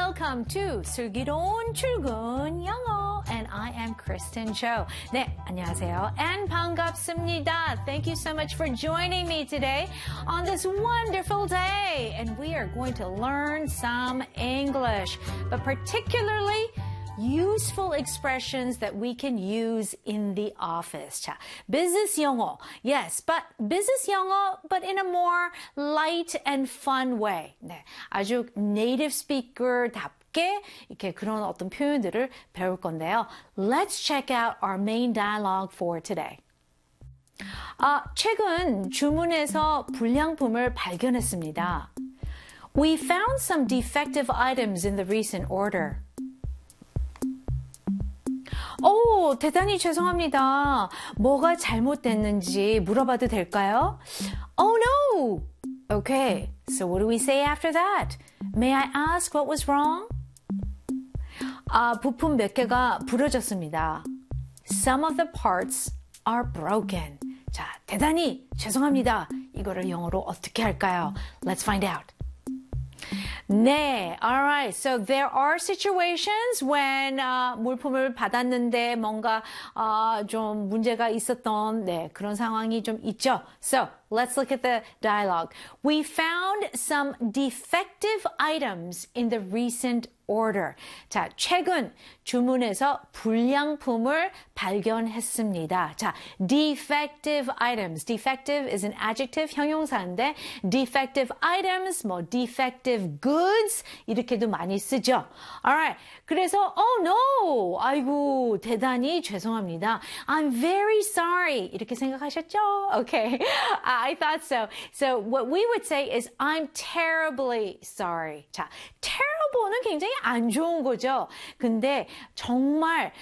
welcome to 슬기로운 출근 영어 and I am Kristen Cho. 네, 안녕하세요 and 반갑습니다. Thank you so much for joining me today on this wonderful day and we are going to learn some English, but particularly useful expressions that we can use in the office. 자, business 영어. Yes, but business 영어, but in a more light and fun way. 네, 아주 native speaker답게 이렇게 그런 어떤 표현들을 배울 건데요. Let's check out our main dialogue for today. 최근 주문에서 불량품을 발견했습니다. We found some defective items in the recent order. 오, 대단히 죄송합니다. 뭐가 잘못됐는지 물어봐도 될까요? Oh no! Okay, so what do we say after that? May I ask what was wrong? 부품 몇 개가 부러졌습니다. Some of the parts are broken. 자, 대단히 죄송합니다. 이거를 영어로 어떻게 할까요? Let's find out. 네, alright. So there are situations when 물품을 받았는데 뭔가 좀 문제가 있었던 그런 상황이 좀 있죠. So let's look at the dialogue. We found some defective items in the recent order. 자, 최근 주문에서 불량품을 발견했습니다. 자, defective items. Defective is an adjective, 형용사인데 defective items, 뭐 defective goods 이렇게도 많이 쓰죠. Alright. 그래서 oh no! 아이고, 대단히 죄송합니다. I'm very sorry. 이렇게 생각하셨죠? Okay. I thought so. So what we would say is I'm terribly sorry. 자, terrible는 굉장히 안 좋은 거죠. 근데 정말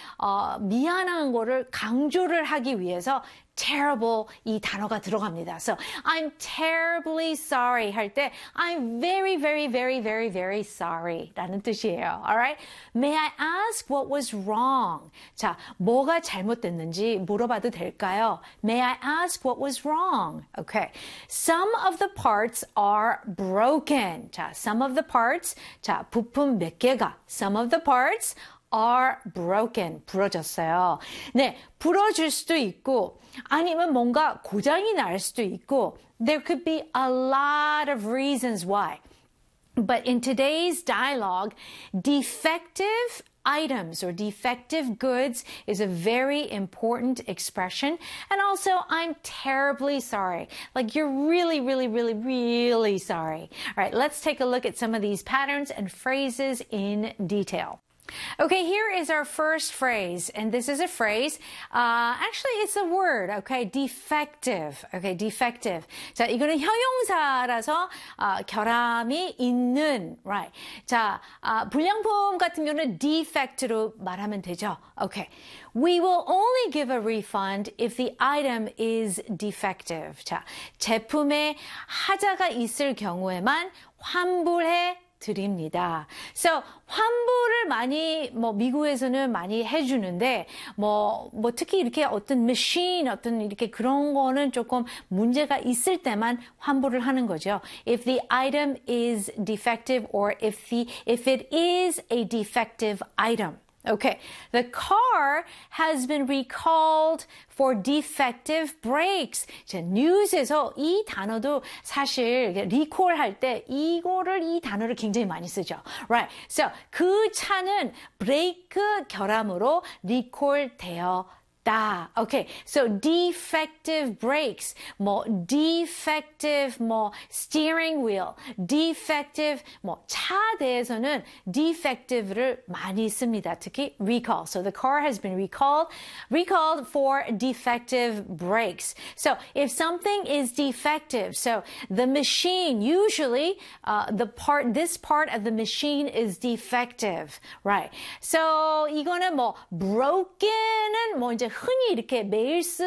미안한 거를 강조를 하기 위해서 terrible 이 단어가 들어갑니다. So I'm terribly sorry 할 때 I'm very, very, very, very, very sorry 라는 뜻이에요. Alright? May I ask what was wrong? 자, 뭐가 잘못됐는지 물어봐도 될까요? May I ask what was wrong? Okay. Some of the parts are broken. 자, some of the parts. 자, 부품 몇 개가. Some of the parts are broken. 부러졌어요. 네, 부러질 수도 있고 아니면 뭔가 고장이 날 수도 있고 there could be a lot of reasons why. But in today's dialogue, defective items or defective goods is a very important expression. And also, I'm terribly sorry. Like you're really, really, really, really sorry. All right, let's take a look at some of these patterns and phrases in detail. Okay, here is our first phrase, and this is a phrase, actually it's a word, okay, defective, okay, defective. 자, 이거는 형용사라서, 결함이 있는, right. 자, 불량품 같은 경우는 defect로 말하면 되죠. Okay. We will only give a refund if the item is defective. 자, 제품에 하자가 있을 경우에만 환불해 드립니다. So, 환불을 많이, 미국에서는 많이 해주는데, 특히 이렇게 어떤 machine, 어떤 이렇게 그런 거는 조금 문제가 있을 때만 환불을 하는 거죠. If the item is defective or if it is a defective item. Okay, the car has been recalled for defective brakes. 자, 뉴스에서 이 단어도 사실 recall 할 때 이 단어를 굉장히 많이 쓰죠. Right, so 그 차는 브레이크 결함으로 recall 되었다. Okay, so defective brakes, defective, steering wheel, defective, 차 대해서는 defective를 많이 씁니다. 특히 recall. So the car has been recalled for defective brakes. So if something is defective, so the machine, usually this part of the machine is defective, right? So 이거는 broken은 이제 흔히 이렇게 매일